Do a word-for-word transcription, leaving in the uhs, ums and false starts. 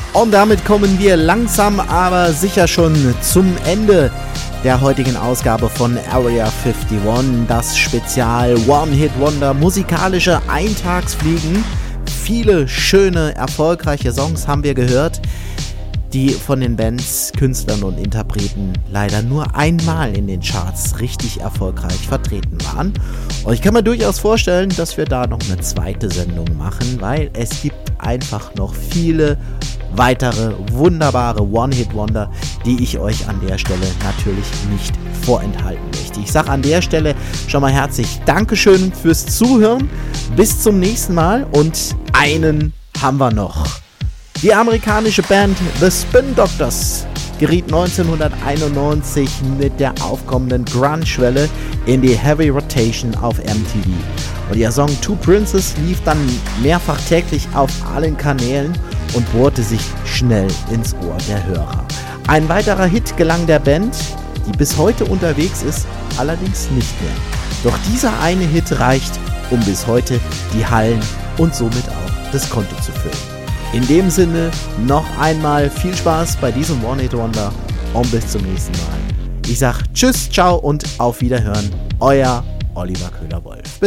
Und damit kommen wir langsam aber sicher schon zum Ende der heutigen Ausgabe von Area einundfünfzig, das Spezial One-Hit-Wonder, musikalische Eintagsfliegen. Viele schöne, erfolgreiche Songs haben wir gehört, die von den Bands, Künstlern und Interpreten leider nur einmal in den Charts richtig erfolgreich vertreten waren. Und ich kann mir durchaus vorstellen, dass wir da noch eine zweite Sendung machen, weil es gibt einfach noch viele weitere wunderbare One-Hit-Wonder, die ich euch an der Stelle natürlich nicht vorenthalten möchte. Ich sage an der Stelle schon mal herzlich Dankeschön fürs Zuhören. Bis zum nächsten Mal und einen haben wir noch. Die amerikanische Band The Spin Doctors geriet neunzehnhunderteinundneunzig mit der aufkommenden Grunge-Welle in die Heavy Rotation auf M T V. Und ihr Song Two Princes lief dann mehrfach täglich auf allen Kanälen und bohrte sich schnell ins Ohr der Hörer. Ein weiterer Hit gelang der Band, die bis heute unterwegs ist, allerdings nicht mehr. Doch dieser eine Hit reicht, um bis heute die Hallen und somit auch das Konto zu füllen. In dem Sinne noch einmal viel Spaß bei diesem One-Hit-Wonder und bis zum nächsten Mal. Ich sag Tschüss, ciao und auf Wiederhören. Euer Oliver Köhler-Wolf. Bis